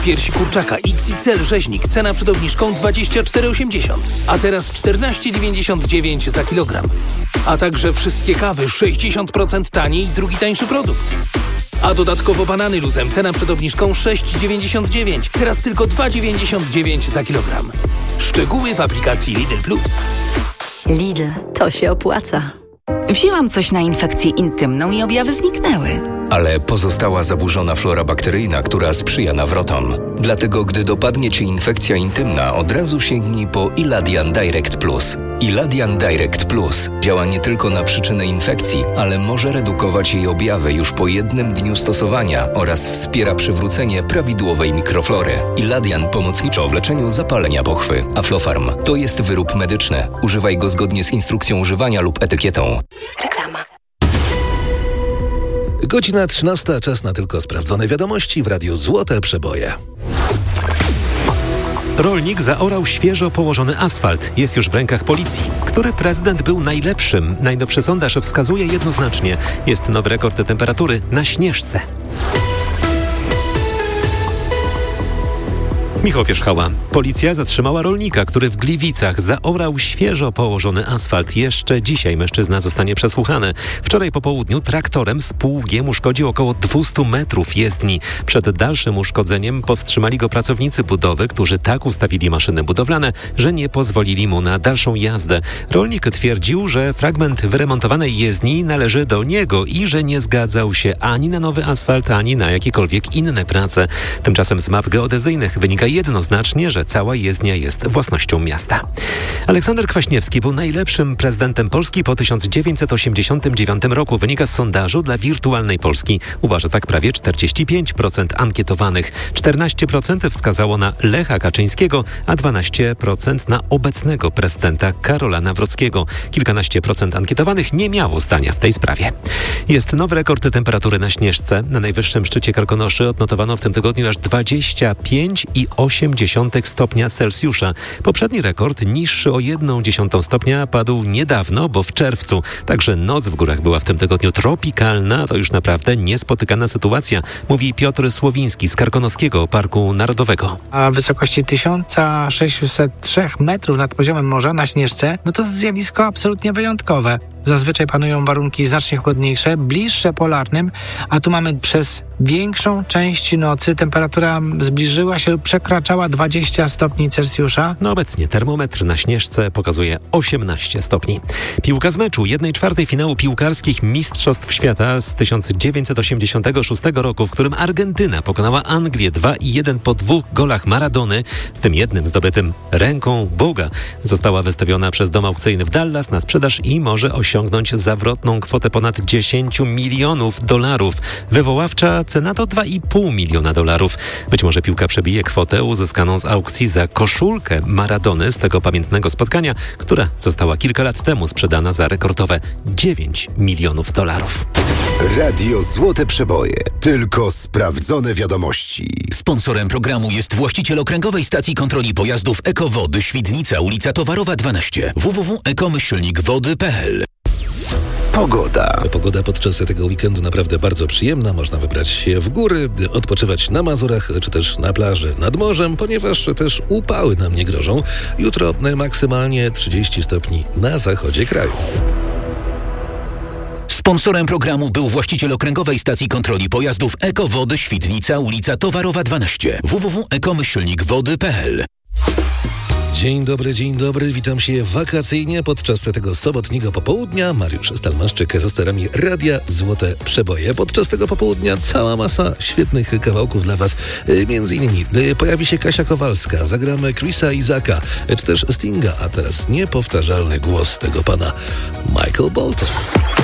Piersi kurczaka XXL rzeźnik, cena przed obniżką 24,80, a teraz 14,99 za kilogram. A także wszystkie kawy 60% taniej i drugi tańszy produkt. A dodatkowo banany luzem, cena przed obniżką 6,99, teraz tylko 2,99 za kilogram. Szczegóły w aplikacji Lidl Plus. Lidl, to się opłaca. Wzięłam coś na infekcję intymną i objawy zniknęły. Ale pozostała zaburzona flora bakteryjna, która sprzyja nawrotom. Dlatego, gdy dopadnie Cię infekcja intymna, od razu sięgnij po Iladian Direct Plus. Iladian Direct Plus działa nie tylko na przyczynę infekcji, ale może redukować jej objawy już po 1 dniu stosowania oraz wspiera przywrócenie prawidłowej mikroflory. Iladian pomocniczo w leczeniu zapalenia pochwy. Aflofarm to jest wyrób medyczny. Używaj go zgodnie z instrukcją używania lub etykietą. Reklama. Godzina 13, czas na tylko sprawdzone wiadomości w Radiu Złote Przeboje. Rolnik zaorał świeżo położony asfalt. Jest już w rękach policji. Który prezydent był najlepszym? Najnowszy sondaż wskazuje jednoznacznie. Jest nowy rekord temperatury na Śnieżce. Michał Pierzchała. Policja zatrzymała rolnika, który w Gliwicach zaorał świeżo położony asfalt. Jeszcze dzisiaj mężczyzna zostanie przesłuchany. Wczoraj po południu traktorem z pługiem uszkodził około 200 metrów jezdni. Przed dalszym uszkodzeniem powstrzymali go pracownicy budowy, którzy tak ustawili maszyny budowlane, że nie pozwolili mu na dalszą jazdę. Rolnik twierdził, że fragment wyremontowanej jezdni należy do niego i że nie zgadzał się ani na nowy asfalt, ani na jakiekolwiek inne prace. Tymczasem z map geodezyjnych wynika jednoznacznie, że cała jezdnia jest własnością miasta. Aleksander Kwaśniewski był najlepszym prezydentem Polski po 1989 roku. Wynika z sondażu dla Wirtualnej Polski. Uważa tak prawie 45% ankietowanych. 14% wskazało na Lecha Kaczyńskiego, a 12% na obecnego prezydenta Karola Nawrockiego. Kilkanaście procent ankietowanych nie miało zdania w tej sprawie. Jest nowy rekord temperatury na Śnieżce. Na najwyższym szczycie Karkonoszy odnotowano w tym tygodniu aż 25,8 stopnia Celsjusza. Poprzedni rekord, niższy o 1,1 stopnia, padł niedawno, bo w czerwcu. Także noc w górach była w tym tygodniu tropikalna. To już naprawdę niespotykana sytuacja, mówi Piotr Słowiński z Karkonoskiego Parku Narodowego. A wysokości 1603 metrów nad poziomem morza na Śnieżce, no to zjawisko absolutnie wyjątkowe. Zazwyczaj panują warunki znacznie chłodniejsze, bliższe polarnym, a tu mamy przez większą część nocy temperatura zbliżyła się lub przekraczała 20 stopni Celsjusza. No obecnie termometr na Śnieżce pokazuje 18 stopni. Piłka z meczu 1/4 finału piłkarskich Mistrzostw Świata z 1986 roku, w którym Argentyna pokonała Anglię 2-1 po 2 golach Maradony, w tym jednym zdobytym ręką Boga. Została wystawiona przez dom aukcyjny w Dallas na sprzedaż i może osiągnąć zawrotną kwotę ponad $10 milionów. Wywoławcza cena to $2,5 miliona. Być może piłka przebije kwotę uzyskaną z aukcji za koszulkę Maradony z tego pamiętnego spotkania, która została kilka lat temu sprzedana za rekordowe $9 milionów. Radio Złote Przeboje. Tylko sprawdzone wiadomości. Sponsorem programu jest właściciel okręgowej stacji kontroli pojazdów Ekowody Świdnica, ulica Towarowa 12. www.ekomyślnikwody.pl. Pogoda podczas tego weekendu naprawdę bardzo przyjemna. Można wybrać się w góry, odpoczywać na Mazurach, czy też na plaży nad morzem, ponieważ też upały nam nie grożą. Jutro maksymalnie 30 stopni na zachodzie kraju. Sponsorem programu był właściciel okręgowej stacji kontroli pojazdów Ekowody Świdnica, ulica Towarowa 12. www.ekomyślnikwody.pl. Dzień dobry, witam się wakacyjnie podczas tego sobotniego popołudnia. Mariusz Stalmaszczyk za sterami Radia Złote Przeboje. Podczas tego popołudnia cała masa świetnych kawałków dla Was. Między innymi pojawi się Kasia Kowalska, zagramy Chrisa Izaka, czy też Stinga, a teraz niepowtarzalny głos tego pana Michael Bolton.